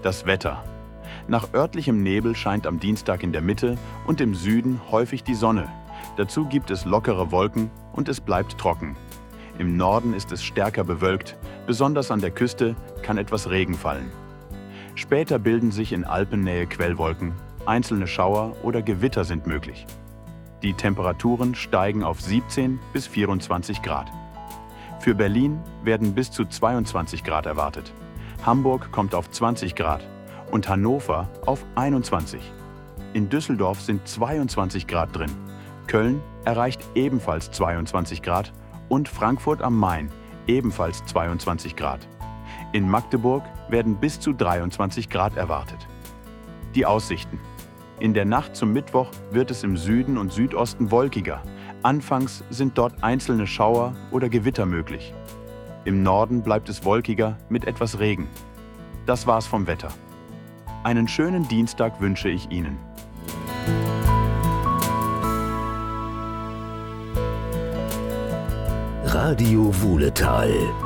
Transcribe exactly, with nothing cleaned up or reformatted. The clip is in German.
Das Wetter. Nach örtlichem Nebel scheint am Dienstag in der Mitte und im Süden häufig die Sonne. Dazu gibt es lockere Wolken und es bleibt trocken. Im Norden ist es stärker bewölkt, besonders an der Küste kann etwas Regen fallen. Später bilden sich in Alpennähe Quellwolken, einzelne Schauer oder Gewitter sind möglich. Die Temperaturen steigen auf siebzehn bis vierundzwanzig Grad. Für Berlin werden bis zu zweiundzwanzig Grad erwartet. Hamburg kommt auf zwanzig Grad und Hannover auf einundzwanzig. In Düsseldorf sind zweiundzwanzig Grad drin. Köln erreicht ebenfalls zweiundzwanzig Grad und Frankfurt am Main ebenfalls zweiundzwanzig Grad. In Magdeburg werden bis zu dreiundzwanzig Grad erwartet. Die Aussichten. In der Nacht zum Mittwoch wird es im Süden und Südosten wolkiger. Anfangs sind dort einzelne Schauer oder Gewitter möglich. Im Norden bleibt es wolkiger mit etwas Regen. Das war's vom Wetter. Einen schönen Dienstag wünsche ich Ihnen. Radio Wuhletal.